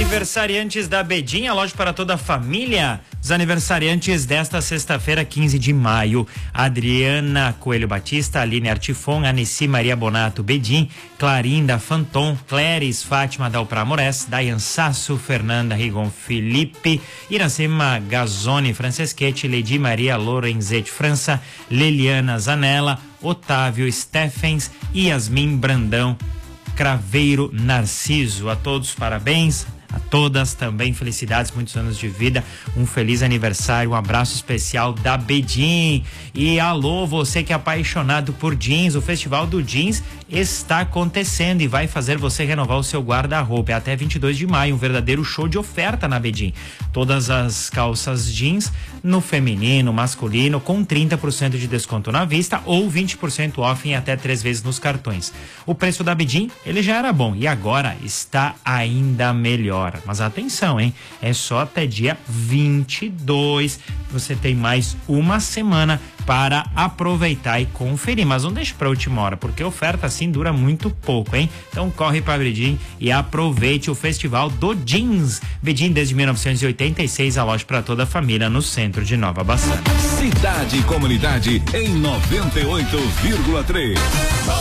Aniversariantes da Bedin, a loja para toda a família. Os aniversariantes desta sexta-feira, 15 de maio. Adriana Coelho Batista, Aline Artifon, Anessi Maria Bonato Bedin, Clarinda Fanton, Cléris Fátima Dalprá Mores, Dayan Sasso, Fernanda Rigon Felipe, Iracema Gazzoni Franceschetti, Ledi Maria Lorenzetti França, Leliana Zanella, Otávio Steffens, Yasmin Brandão, Craveiro Narciso. A todos parabéns, a todas também felicidades, muitos anos de vida, um feliz aniversário, um abraço especial da Bedin. E alô, você que é apaixonado por jeans, o Festival do Jeans está acontecendo e vai fazer você renovar o seu guarda-roupa. É até 22 de maio, um verdadeiro show de oferta na Bedin. Todas as calças jeans no feminino, masculino, com 30% de desconto na vista ou 20% off em até 3 vezes nos cartões. O preço da Bedin, ele já era bom e agora está ainda melhor. Mas atenção, hein? É só até dia 22. Você tem mais uma semana para aproveitar e conferir. Mas não deixe para a última hora, porque a oferta assim dura muito pouco, hein? Então corre para a Bedin e aproveite o Festival do Jeans. Bedin desde 1986, a loja para toda a família no centro de Nova Bassano. Cidade e comunidade em 98,3.